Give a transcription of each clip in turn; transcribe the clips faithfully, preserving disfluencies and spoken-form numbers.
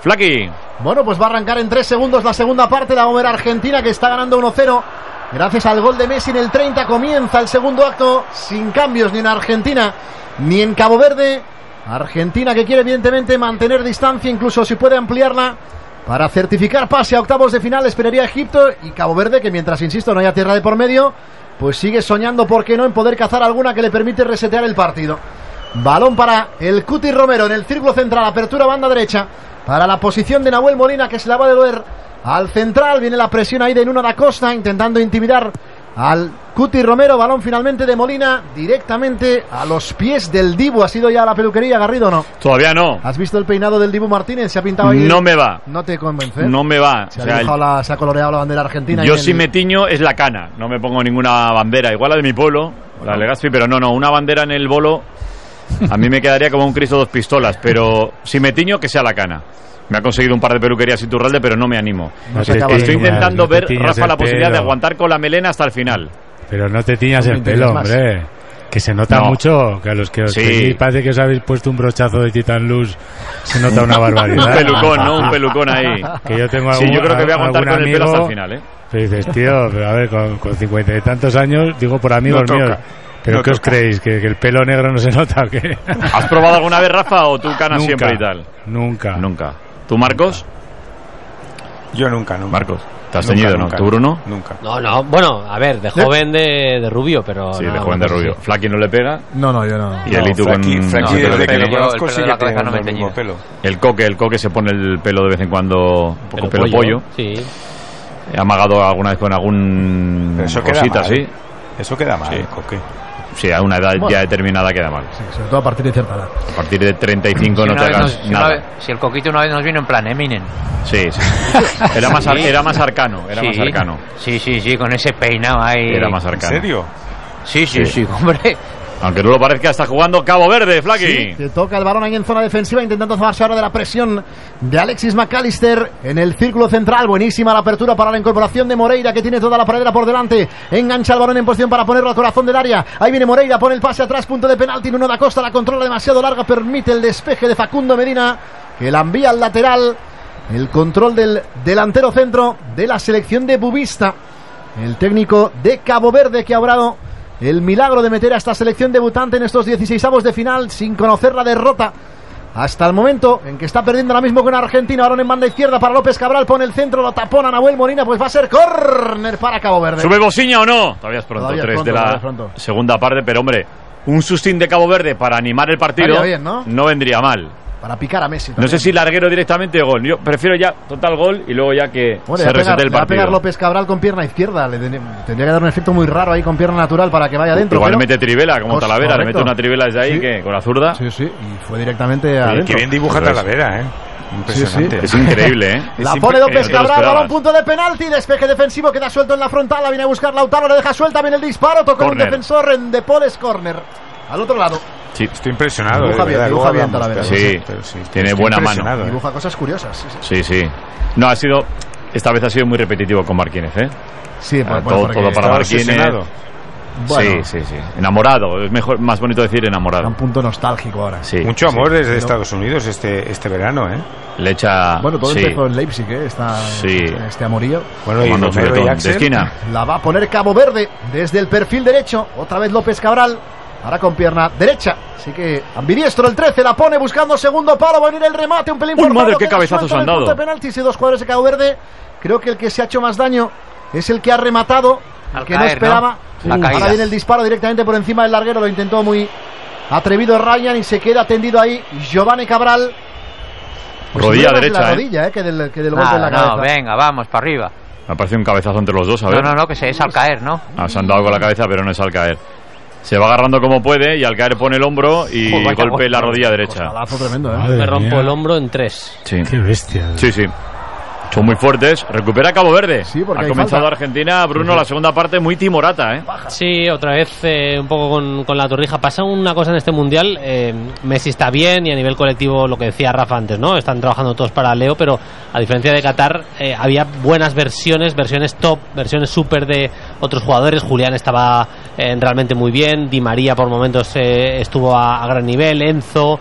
Flaky. Bueno, pues va a arrancar en tres segundos la segunda parte. La va a ver Argentina, que está ganando uno cero. Gracias al gol de Messi en el treinta comienza el segundo acto sin cambios ni en Argentina ni en Cabo Verde. Argentina que quiere evidentemente mantener distancia, incluso si puede ampliarla para certificar pase a octavos de final. Esperaría Egipto y Cabo Verde, que mientras, insisto, no haya tierra de por medio, pues sigue soñando, ¿por qué no?, en poder cazar alguna que le permite resetear el partido. Balón para el Cuti Romero en el círculo central, apertura banda derecha para la posición de Nahuel Molina, que se la va a devolver al central. Viene la presión ahí de Nuno da Costa intentando intimidar al Cuti Romero. Balón finalmente de Molina directamente a los pies del Dibu. ¿Ha sido ya la peluquería, Garrido, o no? Todavía no. ¿Has visto el peinado del Dibu Martínez? Se ha pintado ahí. No me va. ¿No te convence? No me va. Se, o ha, sea, el... la, se ha coloreado la bandera argentina. Yo el... si me tiño es la cana. No me pongo ninguna bandera. Igual la de mi pueblo, la de Legazpi, pero no, no. Una bandera en el bolo a mí me quedaría como un Cristo dos pistolas. Pero si me tiño, que sea la cana. Me ha conseguido un par de peluquerías Iturralde, pero no me animo. No Estoy intentando no ver, Rafa, la posibilidad pelo. de aguantar con la melena hasta el final. Pero no te tiñas no el pelo, más. hombre. Que se nota no. mucho. Que a los que os sí. parece que os habéis puesto un brochazo de Titan Luz, se nota una barbaridad. Un pelucón, ¿no? Un pelucón ahí. Que yo tengo algún, sí, yo creo que voy a aguantar con el pelo hasta el final, ¿eh? Pero dices, tío, pero a ver, con, con cincuenta y tantos años, digo por amigos no míos. ¿Pero no qué toca. os creéis? ¿Que, ¿Que el pelo negro no se nota o qué? ¿Has probado alguna vez, Rafa, o tú canas nunca, siempre y tal? Nunca. Nunca. ¿Tú, Marcos? Yo nunca, nunca. Marcos, ¿te has teñido, no? ¿Tú, Bruno? Nunca. No, no, bueno, a ver, de joven de, de rubio, pero... Sí, no, de joven de rubio. Sí. ¿Flaky no le pega? No, no, yo no. ¿Y el Itu con...? Flaky, no, desde que le conozco sí sigue teniendo el mismo pelo. El Coque, el Coque se pone el pelo de vez en cuando, un poco pelo pollo. pollo. Sí. He amagado alguna vez con algún eso cosita, queda sí. Eso queda mal, sí. Coque. Sí, a una edad bueno. ya determinada queda mal. Sí, sobre todo a partir de cierta edad. A partir de treinta y cinco si no te hagas nos, nada. Si, vez, si el Coquito una vez nos vino en plan Eminem. Sí, sí. Era más, ar, era más arcano, era sí. más arcano. Sí, sí, sí, con ese peinado ahí. Era más arcano. ¿En serio? Sí, sí, sí, sí, hombre. Aunque no lo parezca, está jugando Cabo Verde, Flaky. Sí, que toca el balón ahí en zona defensiva, intentando zafarse ahora de la presión de Alexis McAllister en el círculo central. Buenísima la apertura para la incorporación de Moreira, que tiene toda la paredera por delante. Engancha el balón en posición para ponerlo al corazón del área. Ahí viene Moreira, pone el pase atrás, punto de penalti. Nuno da Costa la controla demasiado larga, permite el despeje de Facundo Medina, que la envía al lateral. El control del delantero centro de la selección de Bubista, el técnico de Cabo Verde, que ha obrado el milagro de meter a esta selección debutante en estos dieciseisavos de final sin conocer la derrota hasta el momento, en que está perdiendo ahora mismo con Argentina. Balón en banda izquierda para López Cabral, pone el centro, lo tapona Nahuel Molina, pues va a ser córner para Cabo Verde. ¿Sube Bociña o no? Todavía es pronto, todavía tres pronto, de la segunda parte, pero hombre, un sustín de Cabo Verde para animar el partido bien, ¿no? no vendría mal. Para picar a Messi también. No sé si larguero directamente o gol. Yo prefiero ya total gol y luego ya que bueno, se resete el partido. Va a pegar López Cabral con pierna izquierda. Le tendría que dar un efecto muy raro ahí con pierna natural para que vaya adentro. Igual pero... mete Trivela como pues, Talavera. Correcto. Le mete una Trivela desde ahí, sí. que con la zurda. Sí, sí. Y fue directamente a. Que bien dibuja Talavera, ¿eh? Impresionante. Sí, sí. Es increíble, ¿eh? La pone López Cabral, balón punto de penalti, despeje defensivo, queda suelto en la frontal, la viene a buscar Lautaro, le deja suelta, viene el disparo, tocó un defensor en De Paul, es córner. Al otro lado. Sí, estoy impresionado. Dibuja bien, dibuja bien Talavera. Sí, pero sí, tiene buena mano. ¿eh? Dibuja cosas curiosas. Sí, sí, sí. sí. No, ha sido, esta vez ha sido muy repetitivo con Marquínez, ¿eh? Sí, por, todo, todo para Marquínez. Bueno. Sí, sí, sí. Enamorado. Es mejor, más bonito decir enamorado. Un punto nostálgico ahora. Sí, Mucho amor sí. desde Estados Unidos este este verano, ¿eh? Le echa. Bueno, todo sí. empezó en Leipzig, ¿eh? Esta, sí. Este amorío. Bueno, y Romero y Axel, de esquina. La va a poner Cabo Verde desde el perfil derecho. Otra vez López Cabral. Ahora con pierna derecha. Así que ambidiestro el trece. La pone buscando segundo palo. Va a venir el remate. Un pelín por ¡Uy, madre, qué cabezazos han dado! De penalti, y dos jugadores de Cabo Verde. Creo que el que se ha hecho más daño es el que ha rematado. El que caer, no esperaba. ¿no? Uh, ahora viene el disparo directamente por encima del larguero. Lo intentó muy atrevido Ryan y se queda tendido ahí Giovanni Cabral. Pues rodilla derecha, la ¿eh? rodilla, ¿eh? Que del, que del Nada, golpe en la cabeza. No, venga, vamos, para arriba. Me parece un cabezazo entre los dos, a ver. No, no, no, que se es al caer, ¿no? Ah, se han dado con la cabeza, pero no es al caer. Se va agarrando como puede y al caer pone el hombro y oh, golpe en la rodilla derecha. Tremendo, ¿eh? Me rompo el hombro en tres. Sí. Qué bestia. Sí, sí. Son muy fuertes. Recupera Cabo Verde. Sí, porque ha comenzado falta. Argentina, Bruno, sí, sí. La segunda parte muy timorata, ¿eh? Sí, otra vez eh, un poco con, con la torrija. Pasa una cosa en este mundial. Eh, Messi está bien y a nivel colectivo, lo que decía Rafa antes, ¿no? Están trabajando todos para Leo, pero a diferencia de Qatar, eh, había buenas versiones, versiones top, versiones súper de otros jugadores. Julián estaba eh, realmente muy bien. Di María por momentos eh, estuvo a, a gran nivel. Enzo.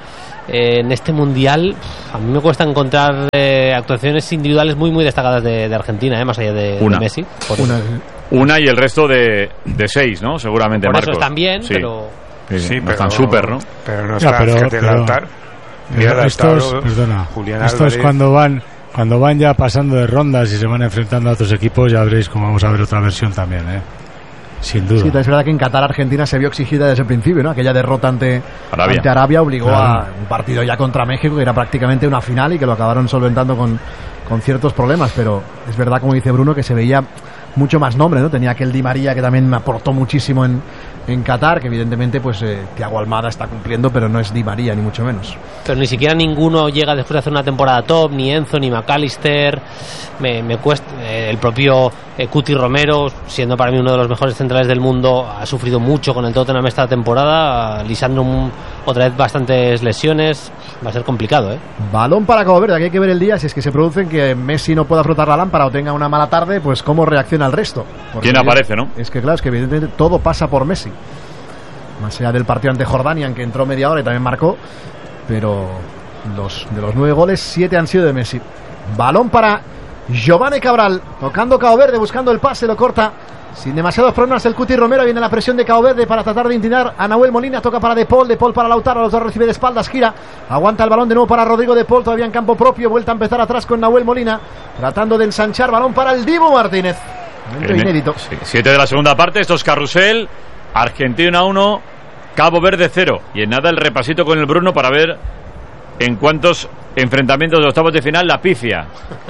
eh, en este mundial a mí me cuesta encontrar eh, actuaciones individuales muy muy destacadas de, de Argentina, eh, más allá de, de Messi. Por una. una y el resto de, de seis, ¿no? Seguramente, por Marcos. Eso están bien, sí. pero... Sí, sí, sí no pero están súper, ¿no? Pero no ya, está, pero, fíjate, pero, el altar, pero estos, perdona, Julián estos Álvarez. cuando van cuando van ya pasando de rondas y se van enfrentando a otros equipos, ya veréis cómo vamos a ver otra versión también, ¿eh? Sin duda. Sí, es verdad que en Qatar Argentina se vio exigida desde el principio, ¿no? Aquella derrota ante Arabia, ante Arabia obligó claro. a un partido ya contra México, que era prácticamente una final y que lo acabaron solventando con, con ciertos problemas, pero es verdad, como dice Bruno, que se veía mucho más nombre, ¿no? Tenía aquel Di María que también me aportó muchísimo en, en Qatar, que evidentemente pues eh, Thiago Almada está cumpliendo, pero no es Di María, ni mucho menos. Pero ni siquiera ninguno llega después de hacer una temporada top, ni Enzo, ni McAllister. Me, me cuesta, eh, el propio eh, Cuti Romero, siendo para mí uno de los mejores centrales del mundo, ha sufrido mucho con el Tottenham esta temporada. Lisandro, un, otra vez bastantes lesiones. Va a ser complicado, ¿eh? Balón para Cabo Verde, aquí hay que ver el día, si es que se producen que Messi no pueda frotar la lámpara o tenga una mala tarde, pues cómo reacciona el resto. Porque ¿quién aparece, no? Es que claro, es que evidentemente todo pasa por Messi. Más allá del partido ante Jordania, en que entró media hora y también marcó, pero los, de los nueve goles, siete han sido de Messi. Balón para Giovanni Cabral, tocando Cabo Verde, buscando el pase, lo corta sin demasiados problemas el Cuti Romero. Viene la presión de Cabo Verde para tratar de intimidar a Nahuel Molina. Toca para De Paul, De Paul para Lautaro, los dos recibe de espaldas, gira, aguanta el balón de nuevo para Rodrigo De Paul, todavía en campo propio, vuelta a empezar atrás con Nahuel Molina, tratando de ensanchar, balón para el Dibu Martínez. Momento inédito. Sí, siete de la segunda parte, esto es carrusel. Argentina uno, Cabo Verde cero. Y en nada el repasito con el Bruno para ver en cuántos enfrentamientos de octavos de final la pifia.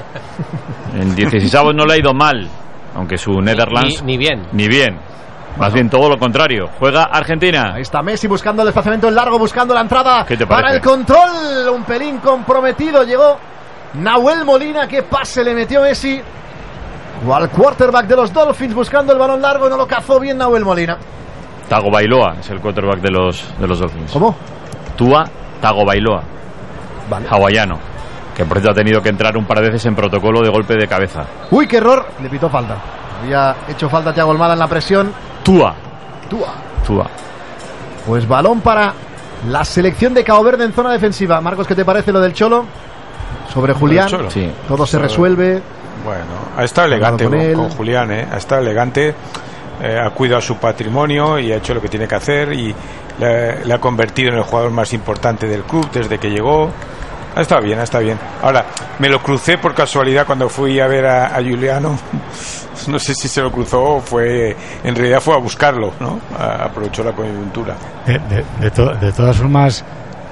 En dieciseisavos no le ha ido mal, aunque su Netherlands ni, ni bien ni bien, más bueno. bien todo lo contrario. Juega Argentina. Ahí está Messi buscando el desplazamiento en largo, buscando la entrada para el control, un pelín comprometido. Llegó Nahuel Molina, qué pase le metió Messi o al quarterback de los Dolphins, buscando el balón largo, no lo cazó bien Nahuel Molina. Tagovailoa es el quarterback de los de los Dolphins. ¿Cómo? Tua Tagovailoa, vale. hawaiano, que por cierto ha tenido que entrar un par de veces en protocolo de golpe de cabeza. Uy, qué error, le pitó falta. Había hecho falta Thiago Almada en la presión. Tua. Tua. Tua. Pues balón para la selección de Cabo Verde en zona defensiva. Marcos, ¿qué te parece lo del Cholo? Sobre Julián. Cholo. Sí. Todo se resuelve. Bueno, ha estado elegante con, con, con Julián, ¿eh? Ha estado elegante. Eh, ha cuidado su patrimonio y ha hecho lo que tiene que hacer y le, le ha convertido en el jugador más importante del club desde que llegó. Ha estado bien, ha estado bien. Ahora, me lo crucé por casualidad cuando fui a ver a, a Juliano. No sé si se lo cruzó o fue, en realidad fue a buscarlo, ¿no? A, aprovechó la coyuntura. De, de, de, to, de todas formas,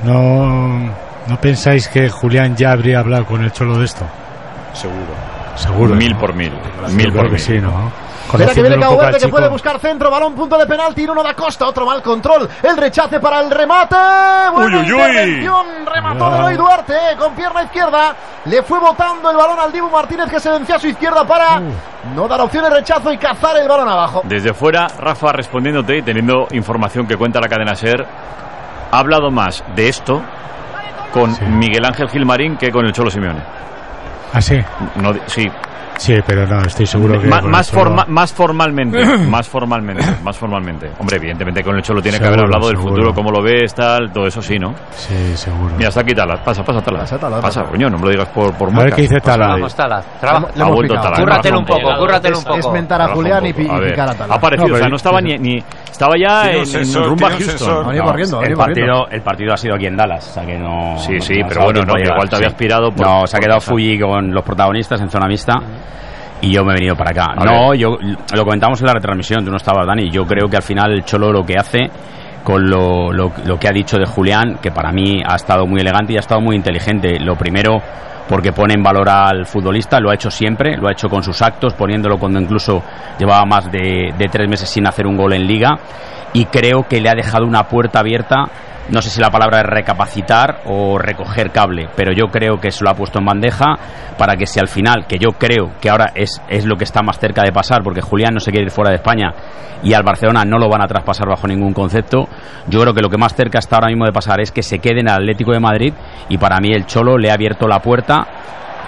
¿no, ¿no pensáis que Julián ya habría hablado con el Cholo de esto? Seguro. Seguro. Mil ¿no? por mil. Sí, mil por mil. mil. Sí, ¿no? Espera que viene Cabo Verde, que puede buscar centro, balón, punto de penalti, uno da Costa, otro mal control, el rechace para el remate, buena uy, uy, intervención, remató Eloy Duarte eh, con pierna izquierda, le fue botando el balón al Dibu Martínez, que se venció a su izquierda para uh. no dar opciones, rechazo y cazar el balón abajo. Desde fuera, Rafa, respondiéndote y teniendo información que cuenta la cadena SER, ha hablado más de esto con sí. Miguel Ángel Gilmarín que con el Cholo Simeone. ¿Ah, sí? No, sí. Sí, pero no, estoy seguro que... Ma, más, forma, más formalmente, más formalmente, más formalmente. Hombre, evidentemente con el Cholo tiene seguro, que haber hablado seguro. del futuro, cómo lo ves, tal, todo eso sí, ¿no? Sí, seguro. Mira, está aquí Talas, pasa, pasa Talas. Pasa, Talas, pasa, pasa. Coño, no me lo digas por, por muecas. A ver qué dice Talas. Vamos, Talas. Traba, ha vuelto Talas. Cúrratelo un poco, cúrratelo un poco. Es mentar a Julián y picar a Talas. Ha aparecido, no, o sea, no estaba ni... ni estaba ya en, sensor, en rumbo a Houston. No, corriendo, el, partido, el partido ha sido aquí en Dallas, o sea que no... Sí, sí, pero bueno, no, igual te había aspirado... No, se ha quedado Fuji con los protagonistas en zona mixta. Y yo me he venido para acá. A no, ver. yo lo comentamos en la retransmisión, tú no estabas, Dani. Yo creo que al final el Cholo lo que hace con lo, lo, lo que ha dicho de Julián, que para mí ha estado muy elegante y ha estado muy inteligente. Lo primero, porque pone en valor al futbolista, lo ha hecho siempre, lo ha hecho con sus actos, poniéndolo cuando incluso llevaba más de, de tres meses sin hacer un gol en Liga. Y creo que le ha dejado una puerta abierta. No sé si la palabra es recapacitar o recoger cable, pero yo creo que se lo ha puesto en bandeja para que si al final, que yo creo que ahora es, es lo que está más cerca de pasar, porque Julián no se quiere ir fuera de España y al Barcelona no lo van a traspasar bajo ningún concepto, yo creo que lo que más cerca está ahora mismo de pasar es que se quede en el Atlético de Madrid y para mí el Cholo le ha abierto la puerta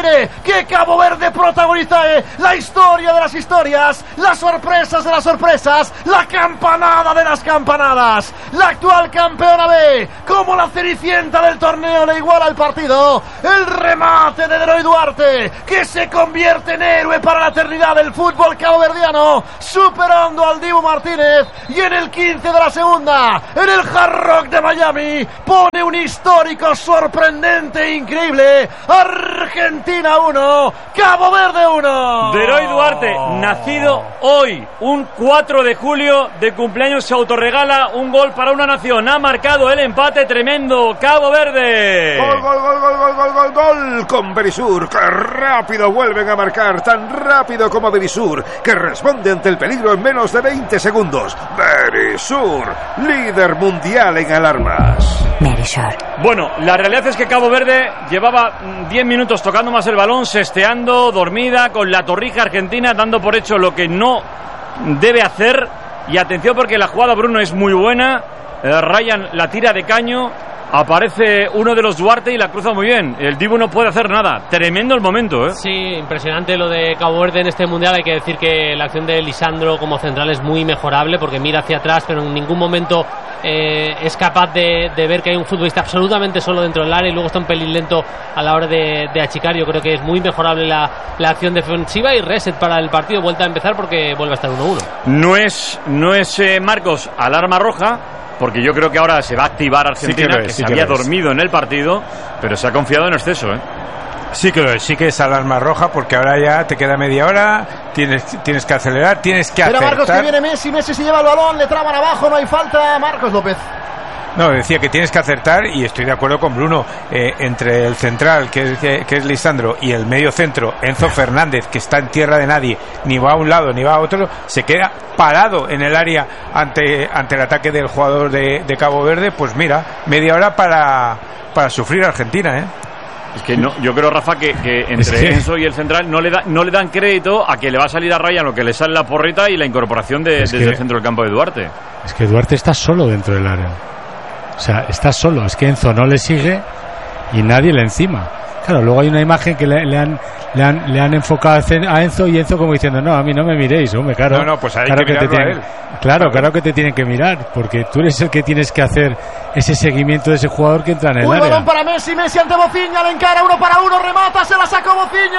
aire, que Cabo Verde protagoniza eh, la historia de las historias, las sorpresas de las sorpresas, la campanada de las campanadas. La actual campeona B, como la cenicienta del torneo, le iguala el partido. El remate de Leroy Duarte, que se convierte en héroe para la eternidad del fútbol caboverdiano, superando al Dibu Martínez, y en el quince de la segunda, en el Hard Rock de Miami, pone un histórico sorprendente e increíble. Argentina uno, Cabo Verde uno. Leroy Duarte, nacido hoy, un cuatro de julio, de cumpleaños, se autorregala un gol para una nación. Ha marcado el empate tremendo Cabo Verde. Gol, gol, gol, gol, gol, gol, gol, gol con Berisur, que rápido vuelven a marcar, tan rápido como Berisur, que responde ante el peligro en menos de veinte segundos. Berisur, líder mundial en alarmas. Berisur. Bueno, la realidad es que Cabo Verde llevaba diez minutos tocando más el balón, sesteando, dormida, con la torrija argentina, dando por hecho lo que no debe hacer. Y atención, porque la jugada, Bruno, es muy buena. eh, Ryan la tira de caño, aparece uno de los Duarte y la cruza muy bien. El Dibu no puede hacer nada. Tremendo el momento, ¿eh? Sí, impresionante lo de Cabo Verde en este mundial. Hay que decir que la acción de Lisandro como central es muy mejorable, porque mira hacia atrás, pero en ningún momento eh, es capaz de, de ver que hay un futbolista absolutamente solo dentro del área, y luego está un pelín lento a la hora de, de achicar. Yo creo que es muy mejorable la, la acción defensiva, y reset para el partido, vuelta a empezar, porque vuelve a estar uno uno. No es, no es eh, Marcos, alarma roja, porque yo creo que ahora se va a activar Argentina, sí que, es, que sí se que había dormido en el partido, pero se ha confiado en exceso, ¿eh? Sí que lo es, sí que es alarma roja, porque ahora ya te queda media hora, tienes, tienes que acelerar, tienes que acertar. Pero Marcos, que viene Messi, Messi se lleva el balón, le traban abajo, no hay falta. Marcos López. No, decía que tienes que acertar, y estoy de acuerdo con Bruno. eh, entre el central, que es, que es Lisandro, y el medio centro, Enzo Fernández, que está en tierra de nadie, ni va a un lado ni va a otro, se queda parado en el área ante, ante el ataque del jugador de, de Cabo Verde. Pues mira, media hora para, para sufrir a Argentina, ¿eh? Es que no, yo creo, Rafa, que, que entre es que... Enzo y el central no le, da, no le dan crédito a que le va a salir a Ryan lo que le sale la porrita y la incorporación de, desde que... el centro del campo de Duarte. Es que Duarte está solo dentro del área. O sea, está solo. Es que Enzo no le sigue y nadie le encima. Claro, luego hay una imagen que le, le, han, le, han, le han enfocado a Enzo, y Enzo como diciendo, no, a mí no me miréis, hombre, claro. No, no, pues hay claro que, que te tienen, él. Claro, claro que te tienen que mirar, porque tú eres el que tienes que hacer ese seguimiento de ese jugador que entra en el un área. Un balón para Messi, Messi ante Bofiña, le encara uno para uno, remata, se la sacó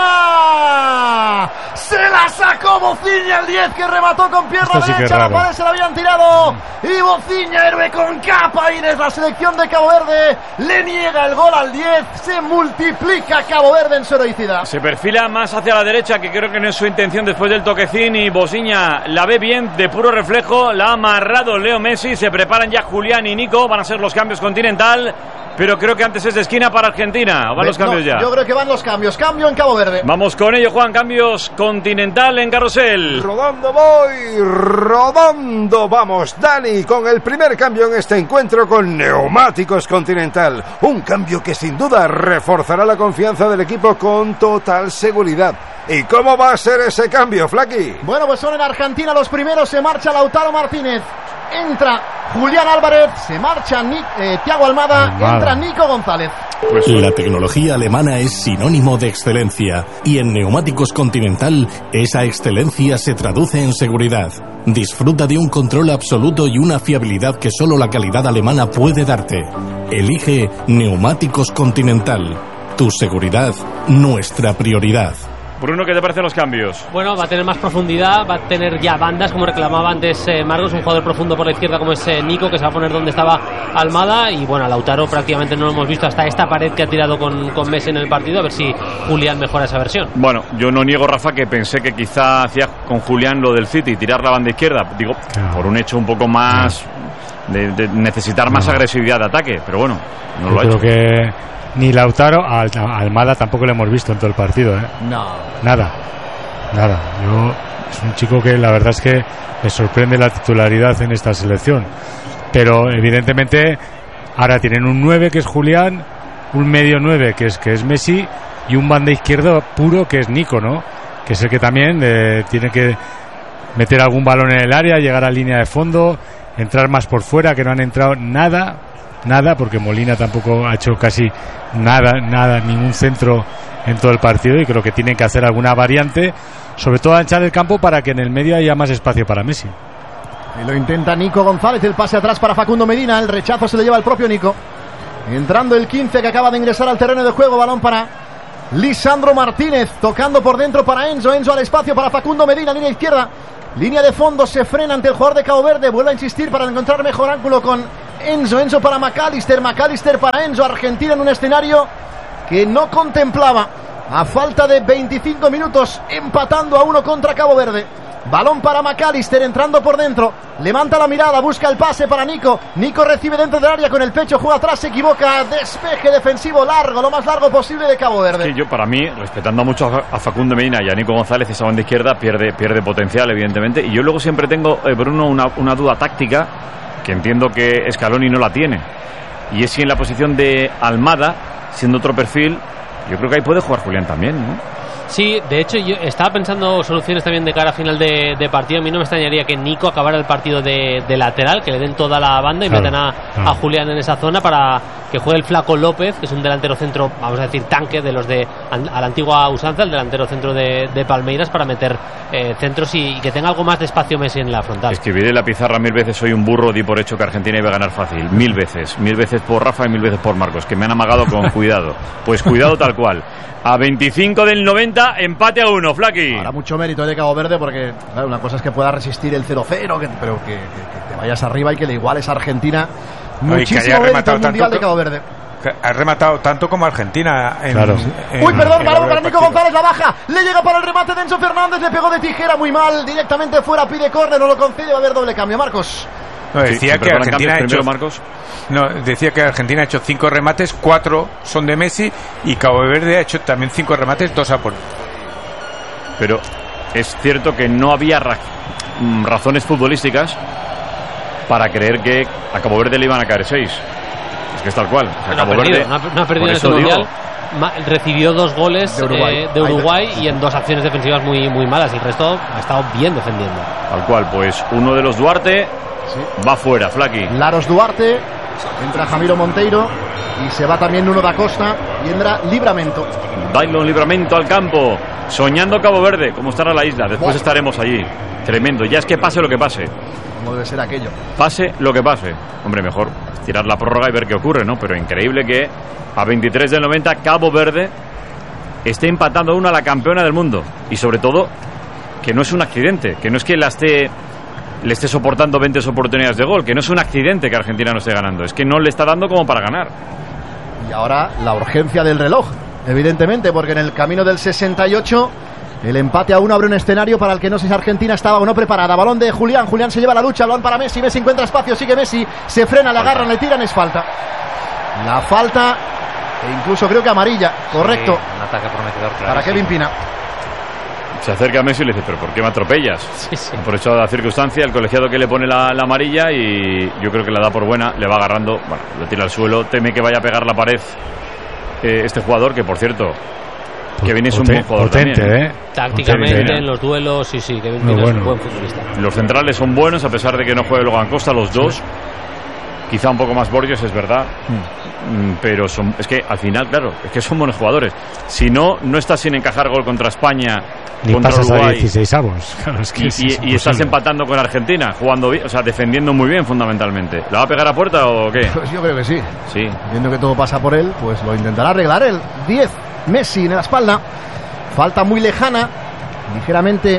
Bofiña. Se la sacó Bofiña, el diez, que remató con pierna sí derecha, la pared se la habían tirado. Y Bofiña, héroe con capa, y desde la selección de Cabo Verde le niega el gol al diez. Se multiplica Cabo Verde en su heroicidad. Se perfila más hacia la derecha, que creo que no es su intención después del toquecín, y Bofiña la ve bien, de puro reflejo, la ha amarrado Leo Messi. Se preparan ya Julián y Nico, van a ser los cambios Continental, pero creo que antes es de esquina para Argentina. Van los cambios no, ya. Yo creo que van los cambios, cambio en Cabo Verde. Vamos con ello, Juan, cambios Continental en Carrusel. Rodando voy, rodando vamos, Dani, con el primer cambio en este encuentro con Neumáticos Continental. Un cambio que sin duda reforzará la confianza del equipo con total seguridad. ¿Y cómo va a ser ese cambio, Flaqui? Bueno, pues son en Argentina los primeros. Se marcha Lautaro Martínez, entra Julián Álvarez, se marcha Ni- eh, Thiago Almada, Almada, entra Nico González. Pues la tecnología alemana es sinónimo de excelencia, y en Neumáticos Continental esa excelencia se traduce en seguridad. Disfruta de un control absoluto y una fiabilidad que solo la calidad alemana puede darte. Elige Neumáticos Continental. Tu seguridad, nuestra prioridad. Bruno, ¿qué te parecen los cambios? Bueno, va a tener más profundidad, va a tener ya bandas, como reclamaba antes eh, Marcos, un jugador profundo por la izquierda como es eh, Nico, que se va a poner donde estaba Almada. Y bueno, a Lautaro prácticamente no lo hemos visto hasta esta pared que ha tirado con, con Messi en el partido, a ver si Julián mejora esa versión. Bueno, yo no niego, Rafa, que pensé que quizá hacía con Julián lo del City, tirar la banda izquierda, digo, claro, por un hecho un poco más de, de necesitar más no. agresividad de ataque, pero bueno, no yo lo ha creo hecho. Que ni Lautaro, a Almada tampoco lo hemos visto en todo el partido, ¿eh? No. Nada, nada. Yo, es un chico que la verdad es que me sorprende la titularidad en esta selección. Pero evidentemente ahora tienen un nueve que es Julián, un medio nueve que es, que es Messi, y un banda izquierdo puro que es Nico, ¿no? Que es el que también eh, tiene que meter algún balón en el área, llegar a línea de fondo, entrar más por fuera, que no han entrado nada. nada, porque Molina tampoco ha hecho casi nada, nada, ningún centro en todo el partido, y creo que tienen que hacer alguna variante, sobre todo anchar el campo para que en el medio haya más espacio para Messi. Y lo intenta Nico González, el pase atrás para Facundo Medina, el rechazo se le lleva el propio Nico. Entrando el quince que acaba de ingresar al terreno de juego, balón para Lisandro Martínez, tocando por dentro para Enzo, Enzo al espacio para Facundo Medina, línea izquierda, línea de fondo, se frena ante el jugador de Cabo Verde, vuelve a insistir para encontrar mejor ángulo con Enzo, Enzo para McAllister, McAllister para Enzo, Argentina en un escenario que no contemplaba, a falta de veinticinco minutos, empatando a uno contra Cabo Verde. Balón para McAllister, entrando por dentro, levanta la mirada, busca el pase para Nico, Nico recibe dentro del área con el pecho, juega atrás, se equivoca, despeje defensivo largo, lo más largo posible de Cabo Verde. Sí, yo para mí, respetando mucho a Facundo Medina y a Nico González, esa banda izquierda pierde, pierde potencial, evidentemente, y yo luego siempre tengo, eh, Bruno, una, una duda táctica, que entiendo que Scaloni no la tiene, y es si en la posición de Almada, siendo otro perfil, yo creo que ahí puede jugar Julián también, ¿no? Sí, de hecho yo estaba pensando soluciones también de cara a final de, de partido. A mí no me extrañaría que Nico acabara el partido de, de lateral, que le den toda la banda y claro, metan a, claro. a Julián en esa zona para que juegue el Flaco López, que es un delantero centro, vamos a decir, tanque de los de a la antigua usanza, el delantero centro de, de Palmeiras, para meter eh, centros y, y que tenga algo más de espacio Messi en la frontal. Escribiré en la pizarra mil veces soy un burro, di por hecho que Argentina iba a ganar fácil. Mil veces, mil veces por Rafa y mil veces por Marcos, que me han amagado con cuidado. Pues cuidado tal cual. A veinticinco del noventa, empate a uno, Flaqui. Ahora mucho mérito de Cabo Verde, porque claro, una cosa es que pueda resistir el cero cero, que, pero que, que, que te vayas arriba y que le iguales a Argentina. No, muchísimo mérito el Mundial de Cabo Verde. Ha rematado tanto como Argentina en, claro. en, Uy, perdón, balón para Nico González, la baja, le llega para el remate de Enzo Fernández, le pegó de tijera muy mal, directamente fuera, pide córner, no lo concede, va a haber doble cambio. Marcos. No, decía sí, que Argentina ha hecho primero, Marcos. No, decía que Argentina ha hecho cinco remates, cuatro son de Messi, y Cabo Verde ha hecho también cinco remates, dos a por. Pero es cierto que no había ra razones futbolísticas para creer que a Cabo Verde le iban a caer seis. Es que es tal cual. O sea, no, Cabo ha perdido, Verde, no, ha, no ha perdido en este mundial. Recibió dos goles de Uruguay, eh, de Uruguay y en dos acciones defensivas muy, muy malas. El resto ha estado bien defendiendo. Tal cual, pues uno de los Duarte sí. va fuera, Flaqui. Laros Duarte, entra Jamiro Monteiro y se va también Nuno da Costa y entra Livramento. Dailon Livramento al campo, soñando Cabo Verde, como estará la isla. Después wow. estaremos allí. Tremendo, ya es que pase lo que pase. Como debe ser aquello. Pase lo que pase. Hombre, mejor tirar la prórroga y ver qué ocurre, ¿no? Pero increíble que a veintitrés del noventa Cabo Verde esté empatando a una a la campeona del mundo. Y sobre todo, que no es un accidente, que no es que la esté, le esté soportando veinte oportunidades de gol, que no es un accidente que Argentina no esté ganando, es que no le está dando como para ganar. Y ahora la urgencia del reloj, evidentemente, porque en el camino del sesenta y ocho el empate a uno abre un escenario para el que no sé si Argentina estaba o no preparada. Balón de Julián, Julián se lleva la lucha, balón para Messi, Messi encuentra espacio, sigue Messi, se frena, le agarran, le tiran, es falta. La falta, e incluso creo que amarilla, correcto. Sí, un ataque prometedor, claro. Para Kevin Pina. Se acerca a Messi y le dice, pero ¿por qué me atropellas? Sí, sí. Por eso la circunstancia, el colegiado que le pone la, la amarilla y yo creo que la da por buena, le va agarrando, bueno, lo tira al suelo, teme que vaya a pegar la pared eh, este jugador, que por cierto, Kevin es un buen jugador potente, también. ¿eh? Tácticamente, potente. en los duelos, sí, sí, Kevin Muy Pina bueno. es un buen futbolista. Los centrales son buenos, a pesar de que no juegue Logan Costa, los dos. Sí. Quizá un poco más Borges, es verdad. Mm. Pero son, es que al final, claro, es que son buenos jugadores. Si no, no estás sin encajar gol contra España, ni contra pasas Uruguay. A dieciséis avos. Claro, es que y, es y, y estás empatando con Argentina, jugando bien, o sea, defendiendo muy bien fundamentalmente. ¿La va a pegar a puerta o qué? Pues yo creo que sí. Sí. Viendo que todo pasa por él, pues lo intentará arreglar él. diez, Messi en la espalda. Falta muy lejana, ligeramente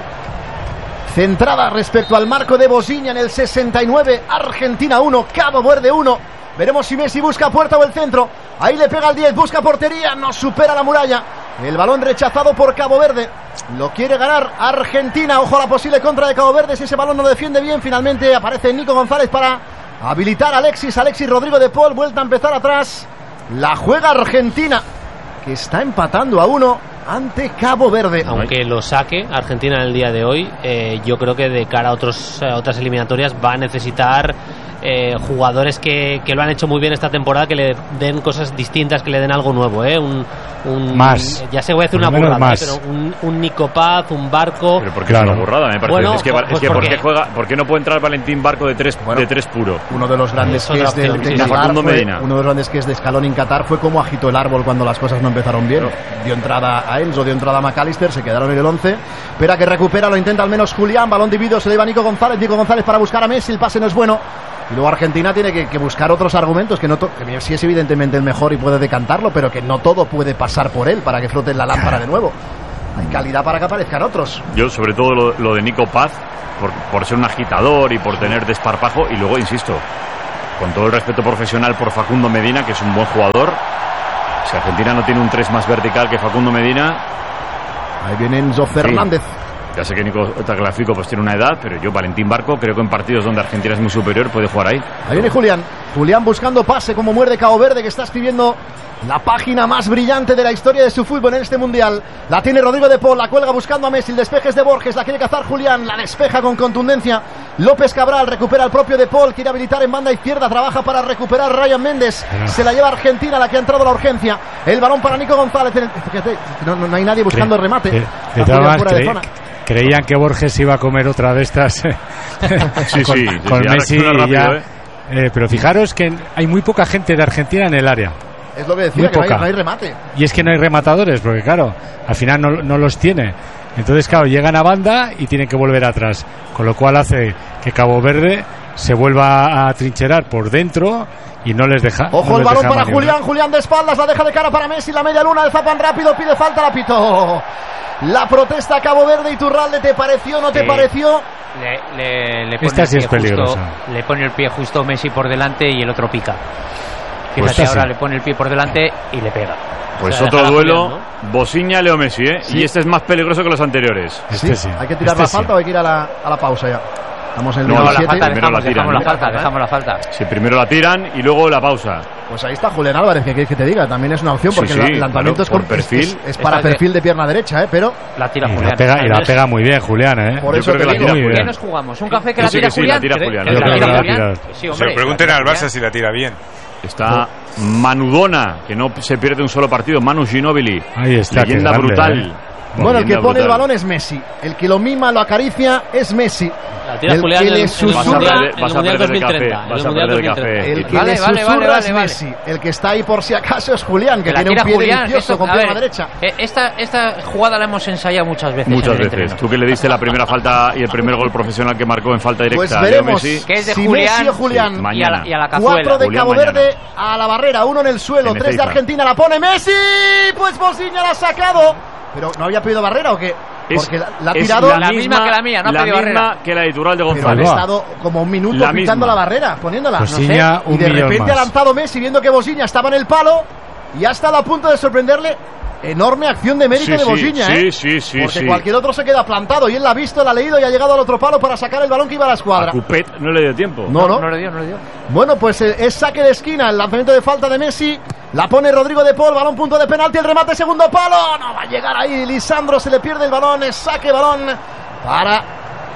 centrada respecto al marco de Bosiña en el sesenta y nueve. Argentina uno, Cabo Verde uno. Veremos si Messi busca puerta o el centro. Ahí le pega el diez, busca portería, no supera la muralla. El balón rechazado por Cabo Verde. Lo quiere ganar Argentina. Ojo a la posible contra de Cabo Verde. Si ese balón no lo defiende bien, finalmente aparece Nico González para habilitar a Alexis. Alexis Rodrigo de Paul, vuelta a empezar atrás. La juega Argentina, que está empatando a uno ante Cabo Verde. Aunque lo saque Argentina en el día de hoy, eh, yo creo que de cara a otros, a otras eliminatorias va a necesitar eh, jugadores que, que lo han hecho muy bien esta temporada, que le den cosas distintas, que le den algo nuevo, ¿eh? Un, un, más. Ya sé, voy a decir una burrada, ¿eh? Pero un, un Nico Paz, un Barco. Pero ¿por qué claro. es una burrada? Me parece. Bueno, es que, pues es que porque... ¿por, qué juega, ¿por qué no puede entrar Valentín Barco de tres, bueno, de tres puro? Uno de los grandes que es de, de sí, Qatar fue, Medina. uno de los grandes que es de Scaloni en Qatar fue como agitó el árbol cuando las cosas no empezaron bien. Dio entrada a Enzo, dio entrada a McAllister, se quedaron en el once. Espera que recupera, lo intenta al menos Julián, balón dividido, se le va Nico González, Nico González para buscar a Messi, el pase no es bueno. Y luego Argentina tiene que, que buscar otros argumentos, que no to- que Messi es evidentemente el mejor y puede decantarlo, pero que no todo puede pasar por él para que flote la lámpara de nuevo. Hay calidad para que aparezcan otros. Yo sobre todo lo, lo de Nico Paz, por, por ser un agitador y por tener desparpajo, y luego insisto, con todo el respeto profesional por Facundo Medina, que es un buen jugador. Si Argentina no tiene un tres más vertical que Facundo Medina. Ahí viene Enzo Fernández. Sí. Ya sé que Nico Tagliafico pues tiene una edad, pero yo, Valentín Barco, creo que en partidos donde Argentina es muy superior puede jugar ahí. Ahí viene Julián. Julián buscando pase, como muerde Cabo Verde, que está escribiendo la página más brillante de la historia de su fútbol en este mundial. La tiene Rodrigo de Paul, la cuelga buscando a Messi, el despeje es de Borges, la quiere cazar Julián, la despeja con contundencia. López Cabral recupera al propio de Paul, quiere habilitar en banda izquierda, trabaja para recuperar Ryan Méndez. Se la lleva Argentina, la que ha entrado la urgencia. El balón para Nico González. Fíjate, no, no, no hay nadie buscando el remate. De, de todas fuera de zona. Creían que Borges iba a comer otra de estas sí, con, sí, sí, con sí, Messi rápido, ya, ¿eh? Eh, pero fijaros que hay muy poca gente de Argentina en el área. Es lo que decía, que no hay, no hay remate. Y es que no hay rematadores, porque claro, al final no, no los tiene. Entonces, claro, llegan a banda y tienen que volver atrás, con lo cual hace que Cabo Verde se vuelva a trincherar por dentro y no les deja. Ojo, no el les balón deja para maniobrar. Julián, Julián de espaldas, la deja de cara para Messi, la media luna, el zapan rápido, pide falta, la pitó. La protesta Cabo Verde. Iturralde, ¿te pareció o no te Sí. pareció? Le, le, le, pone Esta sí el es pie peligrosa. justo, le pone el pie justo Messi por delante y el otro pica. Pues Fíjate, sí. ahora le pone el pie por delante y le pega. Pues O sea, otro dejar a duelo, Julián, Bosiña Leo Messi, ¿eh? Sí. Y este es más peligroso que los anteriores. Este sí. ¿Hay que tirar este la sí. falta o hay que ir a la, a la pausa ya? Estamos en el No, No, la veintisiete. falta, primero dejamos, la tiran, dejamos la ¿no? falta, dejamos la falta. Si primero la tiran y luego la pausa. Pues ahí está Julián Álvarez, que quieres que te diga, también es una opción Sí, porque sí, el lanzamiento claro, es, con, por perfil. es, es para Esta de- perfil de pierna derecha, ¿eh? Pero La tira Y la Julián. pega, y la pega muy bien, Julián, ¿eh? por Yo eso creo que te la digo, tira muy Julián. ¿Qué bien. nos jugamos? ¿Un café que Yo la sé tira que sí, la Julián? tira ¿Que- Julián, que yo la creo tira que la Julián? tira. Sí, Se hombre, lo pregunten la al tira Barça si la tira bien. Está Manudona, que no se pierde un solo partido. Manu Ginóbili. Ahí está, Leyenda qué grande, brutal. ¿eh? Bueno, el que Leyenda pone el brutal. balón es Messi. El que lo mima, lo acaricia es Messi. La tira El Julián que en, le en el susurra- Mundial, Vas a en el perder Mundial el dos mil café, treinta. En vas el a Mundial perder el dos mil treinta. café. El que Vale, le vale, susurra vale, es vale, Messi. El que está ahí por si acaso es Julián, que Que la tiene un tira pie Julián. delicioso esto- con a pierna ver, derecha. eh, Esta, esta jugada la hemos ensayado muchas veces. Muchas en el veces. entreno. Tú que le diste la primera falta y el primer gol profesional que marcó en falta directa Pues a Leo veremos Messi. Que es de si Julián, Messi o Julián. Sí, Y a mañana. la, y a la cazuela. Cuatro de Julián Cabo mañana. Verde a la barrera, uno en el suelo, En tres de Ezeiza. Argentina, la pone Messi, pues Bosiña la ha sacado. Pero ¿no había pedido barrera o qué? Es- Porque la, la ha es tirado, la misma que la mía, no ha la pedido misma barrera. que la de Iturralde pero han González. Salva. estado como un minuto La pintando misma. la barrera, poniéndola. Bosiña, no sé. un Y de millón repente más. ha lanzado Messi viendo que Bosiña estaba en el palo y ha estado a punto de sorprenderle. Enorme acción de mérito Sí, de sí, Bosiña, sí, ¿eh? sí, sí, Porque sí. cualquier otro se queda plantado y él la ha visto, la ha leído y ha llegado al otro palo para sacar el balón que iba a la A escuadra. Cupet no le dio tiempo. No, no. No le dio, no le dio. Bueno, pues eh, es saque de esquina, el lanzamiento de falta de Messi, la pone Rodrigo de Paul, balón punto de penalti, el remate segundo palo, no va a llegar ahí, Lisandro se le pierde el balón, es saque balón para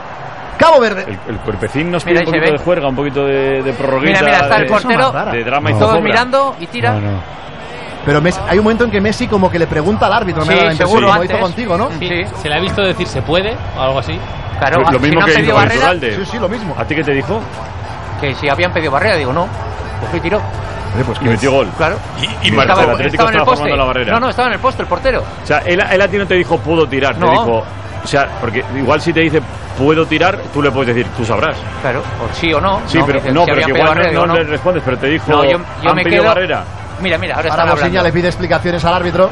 Cabo Verde. El, el cuerpecín nos Mira, pide un ahí se poquito ve. de juerga, un poquito de, de prorroguita. Mira, mira, está el de, portero. de drama y No. Todos zozobra. mirando y tira. No, no. Pero Messi- hay un momento en que Messi como que le pregunta al árbitro, me Sí, da la impresión, seguro como antes. hizo contigo, ¿no? Sí, Sí. se le ha visto decir se puede o algo así. Claro, Lo, lo si mismo no han que pedido hizo barrera, Iturralde. Sí, sí, lo mismo. ¿A ti qué te dijo? que si habían pedido barrera, digo no. Pues fui tiró. Oye, pues Y metió gol. Claro. Y, y Y marcó. estaba- Estaba, el Atlético estaba en el estaba poste. formando la barrera. No, no, estaba en el poste el portero. O sea, él, él a ti no te dijo puedo tirar, te No. dijo. O sea, porque igual si te dice puedo tirar, tú le puedes decir, tú sabrás. Claro, o sí o no. Sí, no, pero que no, si pero habían que pedido igual barrera, no, digo, no no. le respondes, pero te dijo, No, yo, yo han me pedido quedo. barrera. Mira, mira, ahora Ahora están Bosiña hablando. le pide explicaciones al árbitro.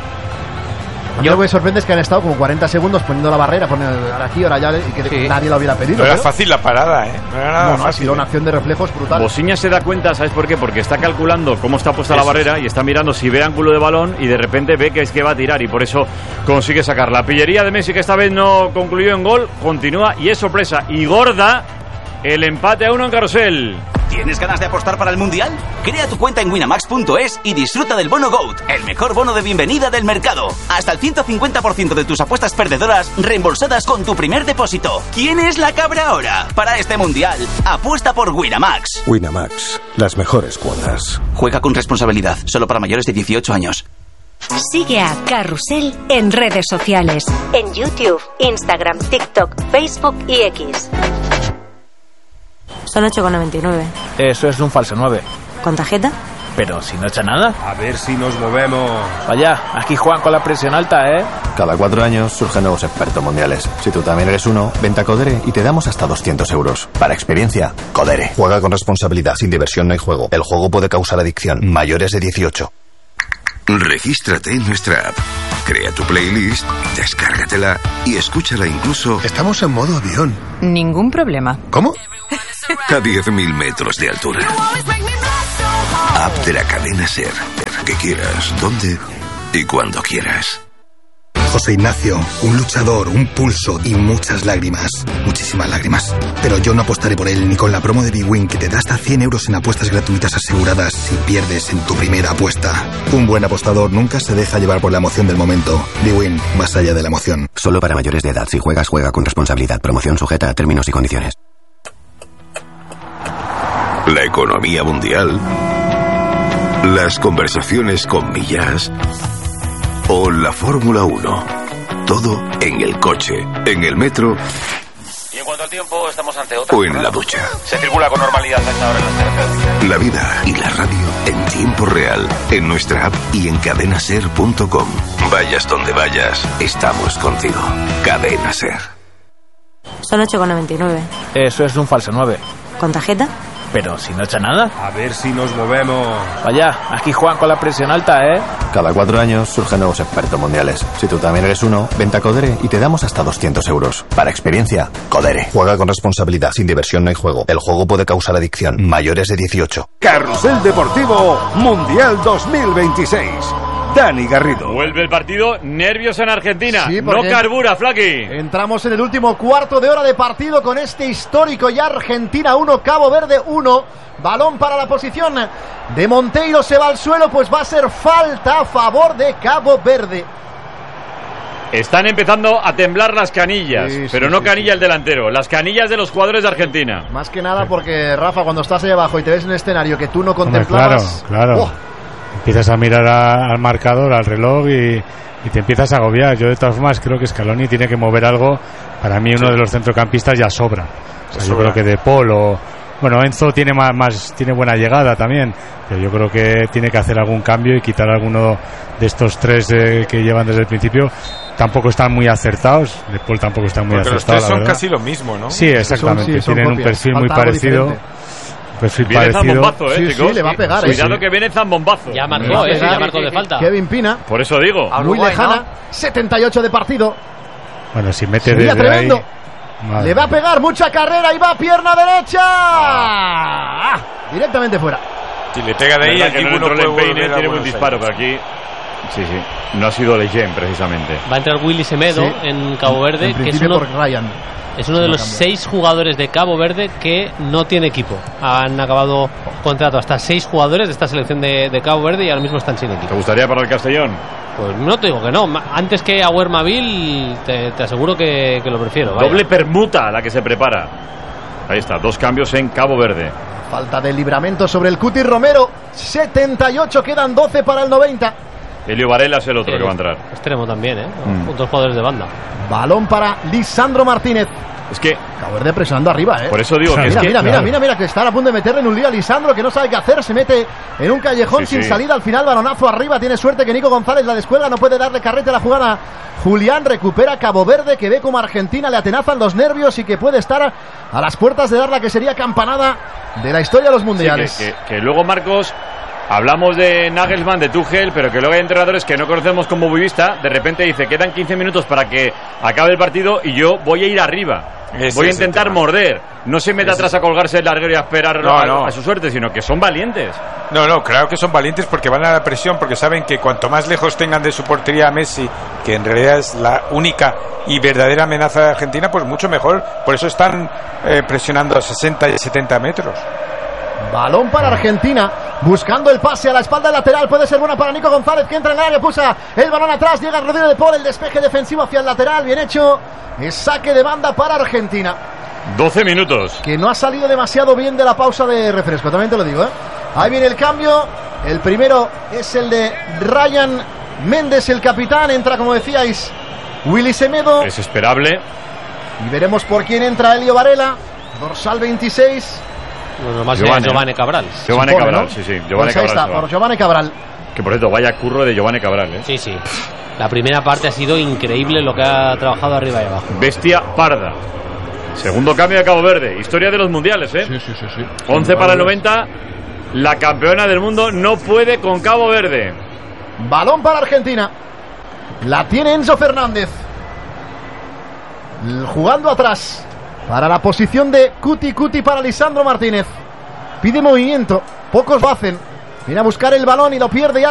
A mí Yo- lo que me sorprende es que han estado como cuarenta segundos poniendo la barrera, poniendo ahora aquí, ahora allá, y que Sí. nadie la hubiera pedido. No era pero- fácil la parada, ¿eh? No era nada No, no, ha fácil. sido una acción de reflejos brutal. Bosiña se da cuenta, ¿sabes por qué? Porque está calculando cómo está puesta la Eso barrera y está mirando si ve ángulo de balón y de repente ve que es que va a tirar y por eso consigue sacar. La pillería de Messi, que esta vez no concluyó en gol, continúa y es sorpresa y gorda el empate a uno en Carrusel. ¿Tienes ganas de apostar para el Mundial? Crea tu cuenta en winamax punto es y disfruta del bono GOAT, el mejor bono de bienvenida del mercado. Hasta el ciento cincuenta por ciento de tus apuestas perdedoras reembolsadas con tu primer depósito. ¿Quién es la cabra ahora? Para este Mundial, apuesta por Winamax. Winamax, las mejores cuotas. Juega con responsabilidad, solo para mayores de dieciocho años. Sigue a Carrusel en redes sociales. En YouTube, Instagram, TikTok, Facebook y X. Son ocho con noventa y nueve. Eso es un falso nueve. ¿Con tarjeta? Pero si no echa nada. A ver si nos movemos. Vaya, aquí juegan con la presión alta, ¿eh? Cada cuatro años surgen nuevos expertos mundiales. Si tú también eres uno, vente a Codere y te damos hasta doscientos euros. Para experiencia, Codere. Juega con responsabilidad. Sin diversión no hay juego. El juego puede causar adicción. Mayores de dieciocho. Regístrate en nuestra app. Crea tu playlist, descárgatela y escúchala incluso... Estamos en modo avión. Ningún problema. ¿Cómo? A diez mil metros de altura. App de la cadena SER. Que quieras, donde y cuando quieras. José Ignacio, un luchador, un pulso y muchas lágrimas. Muchísimas lágrimas. Pero yo no apostaré por él ni con la promo de Big Win, que te da hasta cien euros en apuestas gratuitas aseguradas si pierdes en tu primera apuesta. Un buen apostador nunca se deja llevar por la emoción del momento. Big Win, más allá de la emoción. Solo para mayores de edad. Si juegas, juega con responsabilidad. Promoción sujeta a términos y condiciones. La economía mundial, las conversaciones con millas o la Fórmula uno. Todo en el coche, en el metro y en cuanto al tiempo estamos ante otra. O en la ducha. Se circula con normalidad a esta hora en las carreteras. La vida y la radio en tiempo real, en nuestra app y en cadena ser punto com. Vayas donde vayas, estamos contigo. Cadena Ser. Son ocho con noventa y nueve. Eso es un falso nueve. ¿Con tarjeta? Pero si no echa nada. A ver si nos movemos. Vaya, aquí juegan con la presión alta, ¿eh? Cada cuatro años surgen nuevos expertos mundiales. Si tú también eres uno, vente a Codere y te damos hasta doscientos euros. Para experiencia, Codere. Juega con responsabilidad. Sin diversión no hay juego. El juego puede causar adicción. Mayores de dieciocho. Carrusel Deportivo Mundial dos mil veintiséis. Dani Garrido. Vuelve el partido, nervios en Argentina. Sí, no carbura, Flaqui. Entramos en el último cuarto de hora de partido con este histórico ya Argentina uno, Cabo Verde uno. Balón para la posición de Monteiro, se va al suelo, pues va a ser falta a favor de Cabo Verde. Están empezando a temblar las canillas, sí, sí, pero no sí, canilla sí. el delantero, las canillas de los jugadores de Argentina. Más que nada porque, Rafa, cuando estás ahí abajo y te ves en un escenario que tú no contemplabas... Hombre, claro, claro. Oh. Empiezas a mirar a, al marcador, al reloj y, y te empiezas a agobiar. Yo de todas formas creo que Scaloni tiene que mover algo. Para mí uno sí. de los centrocampistas ya sobra. O sea, yo creo que De Paul o... Bueno, Enzo tiene más, más tiene buena llegada también, pero yo creo que tiene que hacer algún cambio y quitar alguno de estos tres eh, que llevan desde el principio. Tampoco están muy acertados. De Paul tampoco está muy Porque acertado. Los tres son la casi lo mismo, ¿no? Sí, exactamente. Son, sí, son Tienen copias. un perfil Falta muy parecido. Diferente. Perfil viene parecido. Zambombazo, eh, sí, chicos. Sí, le va a pegar. Cuidado eh, que viene Zambombazo. Ya marcó, eh, sí, ya marcó de falta. Kevin Pina. Por eso digo. Muy lejana. ¿No? setenta y ocho de partido. Bueno, si mete Sería desde tremendo. ahí... Madre. Le va a pegar mucha carrera y va pierna derecha. Ah, directamente fuera. Si le pega de ahí, el tipo no puede volver a tiene un disparo por aquí. Sí, sí. No ha sido Leyen, precisamente. Va a entrar Willy Semedo sí. en Cabo Verde, en que es uno, por Ryan. es uno de los seis jugadores de Cabo Verde que no tiene equipo. Han acabado contrato hasta seis jugadores de esta selección de, de Cabo Verde y ahora mismo están sin equipo. ¿Te gustaría para el Castellón? Pues no te digo que no. Antes que a Huermaville, te, te aseguro que, que lo prefiero. Vaya. Doble permuta la que se prepara. Ahí está, dos cambios en Cabo Verde. Falta de libramento sobre el Cuti Romero. setenta y ocho, quedan doce para el noventa. Elio Varela es el otro sí, que va a entrar. Extremo también, ¿eh? Mm. Otros jugadores de banda. Balón para Lisandro Martínez. Es que Cabo Verde presionando arriba, ¿eh? Por eso digo o sea, que mira, es que mira, claro. mira, mira, mira, que están a punto de meterle en un lío a Lisandro, que no sabe qué hacer, se mete en un callejón sí, sin sí. salida, al final balonazo arriba, tiene suerte que Nico González la descuelga, no puede darle carrete a la jugada. Julián recupera Cabo Verde, que ve como Argentina le atenazan los nervios y que puede estar a las puertas de dar la que sería campanada de la historia de los mundiales. Sí, que, que, que luego, Marcos, hablamos de Nagelsmann, de Tuchel, pero que luego hay entrenadores que no conocemos como Buvista. De repente dice, quedan quince minutos para que acabe el partido y yo voy a ir arriba. Ese voy a intentar morder. No se meta atrás a colgarse el larguero y a esperar no, a, no. a su suerte, sino que son valientes. No, no, claro que son valientes porque van a la presión, porque saben que cuanto más lejos tengan de su portería a Messi, que en realidad es la única y verdadera amenaza de Argentina, pues mucho mejor. Por eso están eh, presionando a sesenta y setenta metros. Balón para Argentina, buscando el pase a la espalda lateral, puede ser buena para Nico González, que entra en el área, pusa el balón atrás, llega Rodrigo de Paul, el despeje defensivo hacia el lateral, bien hecho, es saque de banda para Argentina. doce minutos. Que no ha salido demasiado bien de la pausa de refresco, también te lo digo, ¿eh? Ahí viene el cambio, el primero es el de Ryan Méndez, el capitán, entra, como decíais, Willy Semedo. Es esperable. Y veremos por quién entra Elio Varela, dorsal veintiséis. Bueno, más Giovanni, Giovanni Cabral. Giovanni Supone, Cabral, ¿no? sí, sí. Pues Giovanni ahí Cabral está, por Giovanni Cabral. Que por cierto, vaya curro de Giovanni Cabral, ¿eh? Sí, sí. La primera parte ha sido increíble lo que ha trabajado arriba y abajo. Bestia parda. Segundo cambio de Cabo Verde. Historia de los mundiales, ¿eh? Sí, sí, sí, sí. once para el noventa. La campeona del mundo no puede con Cabo Verde. Balón para Argentina. La tiene Enzo Fernández. Jugando atrás. Para la posición de Cuti Cuti para Lisandro Martínez. Pide movimiento. Pocos lo hacen. Viene a buscar el balón y lo pierde ya